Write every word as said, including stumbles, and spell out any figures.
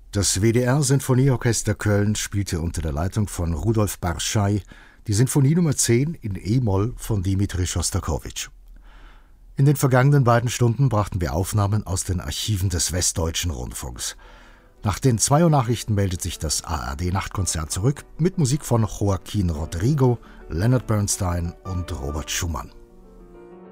Das W D R-Sinfonieorchester Köln spielte unter der Leitung von Rudolf Barschai die Sinfonie Nummer zehn in E-Moll von Dmitri Schostakowitsch. In den vergangenen beiden Stunden brachten wir Aufnahmen aus den Archiven des Westdeutschen Rundfunks. Nach den zwei Uhr Nachrichten meldet sich das A R D-Nachtkonzert zurück mit Musik von Joaquin Rodrigo, Leonard Bernstein und Robert Schumann.